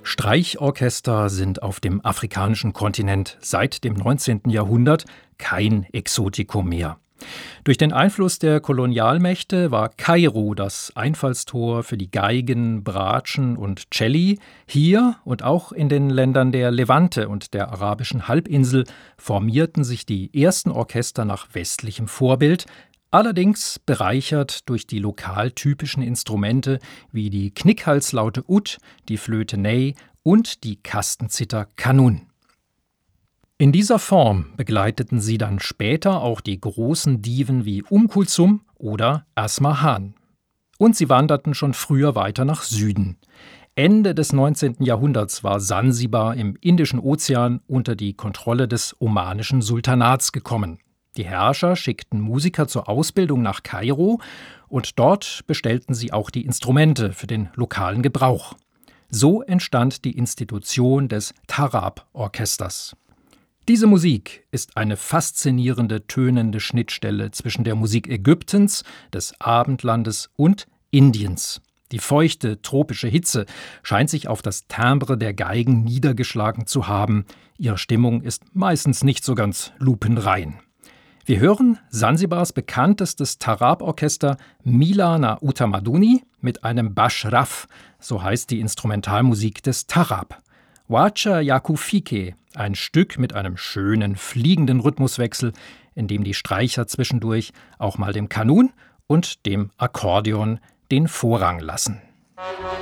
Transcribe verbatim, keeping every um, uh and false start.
Streichorchester sind auf dem afrikanischen Kontinent seit dem neunzehnten Jahrhundert kein Exotikum mehr. Durch den Einfluss der Kolonialmächte war Kairo das Einfallstor für die Geigen, Bratschen und Celli. Hier und auch in den Ländern der Levante und der arabischen Halbinsel formierten sich die ersten Orchester nach westlichem Vorbild, allerdings bereichert durch die lokal typischen Instrumente wie die Knickhalslaute Ud, die Flöte Ney und die Kastenzither Kanun. In dieser Form begleiteten sie dann später auch die großen Diven wie Kulsum oder Asmahan. Und sie wanderten schon früher weiter nach Süden. Ende des neunzehnten Jahrhunderts war Sansibar im Indischen Ozean unter die Kontrolle des omanischen Sultanats gekommen. Die Herrscher schickten Musiker zur Ausbildung nach Kairo und dort bestellten sie auch die Instrumente für den lokalen Gebrauch. So entstand die Institution des Tarab-Orchesters. Diese Musik ist eine faszinierende, tönende Schnittstelle zwischen der Musik Ägyptens, des Abendlandes und Indiens. Die feuchte, tropische Hitze scheint sich auf das Timbre der Geigen niedergeschlagen zu haben. Ihre Stimmung ist meistens nicht so ganz lupenrein. Wir hören Sansibars bekanntestes Tarab-Orchester Mila na Utamaduni mit einem Bashraf, so heißt die Instrumentalmusik des Tarab. Wacha Yakufike, ein Stück mit einem schönen, fliegenden Rhythmuswechsel, in dem die Streicher zwischendurch auch mal dem Kanun und dem Akkordeon den Vorrang lassen.